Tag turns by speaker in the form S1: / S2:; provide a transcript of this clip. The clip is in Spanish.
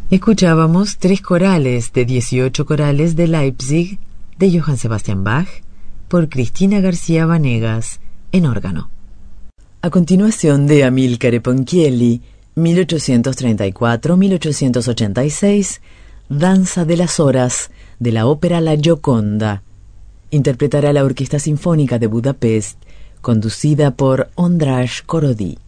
S1: Escuchábamos 3 corales de 18 corales de Leipzig de Johann Sebastian Bach por Cristina García Vanegas en órgano. A continuación, de Amilcare Ponchielli, 1834-1886, Danza de las Horas de la ópera La Gioconda. Interpretará la Orquesta Sinfónica de Budapest, conducida por Ondráš Korody.